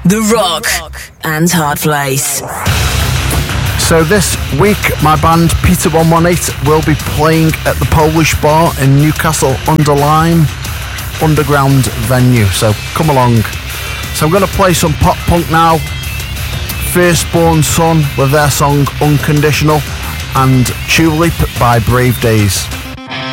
The Rock and Hard Place. So this week, my band Peter 118 will be playing at the Polish Bar in Newcastle under Lyme, underground venue. So come along. So I'm going to play some pop punk now. Firstborn Son with their song Unconditional, and Tulip by Brave Days.